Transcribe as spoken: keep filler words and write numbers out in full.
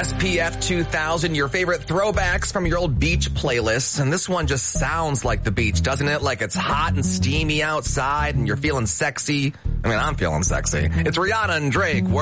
S P F two thousand, your favorite throwbacks from your old beach playlists. And this one just sounds like the beach, doesn't it? Like it's hot and steamy outside and you're feeling sexy. I mean, I'm feeling sexy. It's Rihanna and Drake.